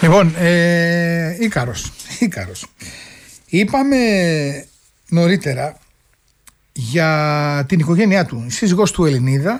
Λοιπόν, Ίκαρος. Είπαμε νωρίτερα για την οικογένειά του. Η σύζυγός του Ελληνίδα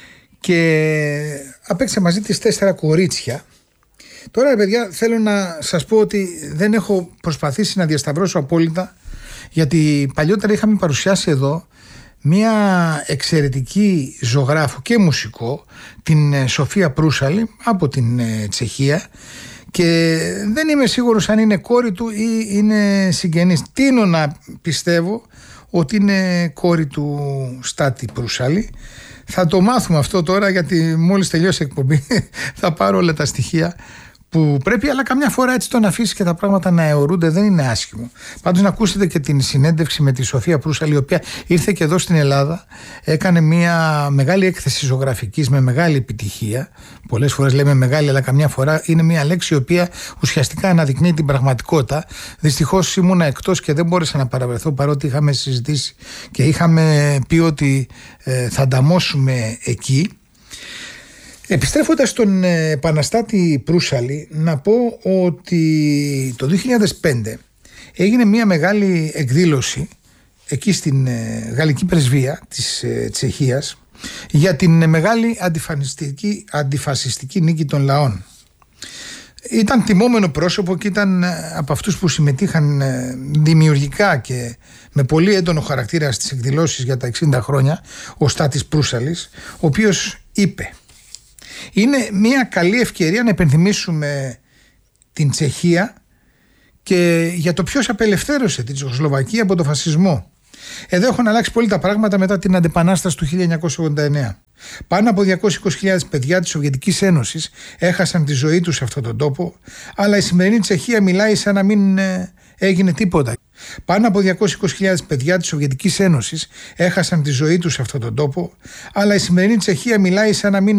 και απέκτησε μαζί της 4 κορίτσια. Τώρα, παιδιά, θέλω να σας πω ότι δεν έχω προσπαθήσει να διασταυρώσω απόλυτα, γιατί παλιότερα είχαμε παρουσιάσει εδώ μια εξαιρετική ζωγράφο και μουσικό, την Σοφία Προύσαλη από την Τσεχία, και δεν είμαι σίγουρος αν είναι κόρη του ή είναι συγγενής. Τείνω να πιστεύω ότι είναι κόρη του Στάτη Προύσαλη. Θα το μάθουμε αυτό τώρα, γιατί μόλις τελειώσει η εκπομπή θα πάρω όλα τα στοιχεία που πρέπει, αλλά καμιά φορά έτσι το να αφήσει και τα πράγματα να αιωρούνται δεν είναι άσχημο. Πάντως να ακούσετε και την συνέντευξη με τη Σοφία Προύσαλη, η οποία ήρθε και εδώ στην Ελλάδα, έκανε μια μεγάλη έκθεση ζωγραφικής με μεγάλη επιτυχία. Πολλές φορές λέμε μεγάλη, αλλά καμιά φορά είναι μια λέξη η οποία ουσιαστικά αναδεικνύει την πραγματικότητα. Δυστυχώς ήμουνα εκτός και δεν μπόρεσα να παραβρεθώ, παρότι είχαμε συζητήσει και είχαμε πει ότι θα ανταμώσουμε εκεί. Επιστρέφοντας στον επαναστάτη Προύσαλη, να πω ότι το 2005 έγινε μια μεγάλη εκδήλωση εκεί στην Γαλλική Πρεσβεία της Τσεχίας για την μεγάλη αντιφασιστική νίκη των λαών. Ήταν τιμόμενο πρόσωπο και ήταν από αυτούς που συμμετείχαν δημιουργικά και με πολύ έντονο χαρακτήρα στις εκδηλώσεις για τα 60 χρόνια, ο Στάτης Προύσαλης, ο οποίος είπε: είναι μια καλή ευκαιρία να επενθυμίσουμε την Τσεχία και για το ποιος απελευθέρωσε την Τσεχοσλοβακία από το φασισμό. Εδώ έχουν αλλάξει πολύ τα πράγματα μετά την Αντεπανάσταση του 1989. Πάνω από 220.000 παιδιά της Σοβιετικής Ένωσης έχασαν τη ζωή τους σε αυτόν τον τόπο, αλλά η σημερινή Τσεχία μιλάει σαν να μην έγινε τίποτα. Πάνω από 220.000 παιδιά της Σοβιετικής Ένωσης έχασαν τη ζωή τους σε αυτόν τον τόπο, αλλά η σημερινή Τσεχία μιλάει σαν να μην